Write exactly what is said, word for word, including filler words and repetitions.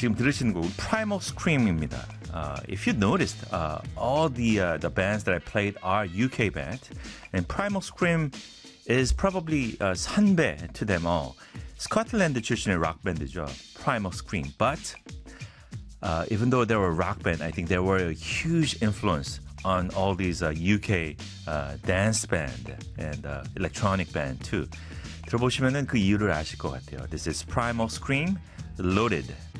지금 들으시는 곡은 Primal Scream입니다. Uh, if you noticed, uh, all the uh, the bands that I played are U K bands, and Primal Scream is probably uh, 선배 to them all. 스코틀랜드 출신의 락 밴드죠. Primal Scream. But uh, even though they were a rock band, I think they were a huge influence on all these uh, U K uh, dance band and uh, electronic band too. 들어보시면은 그 이유를 아실 것 같아요. This is Primal Scream, Loaded.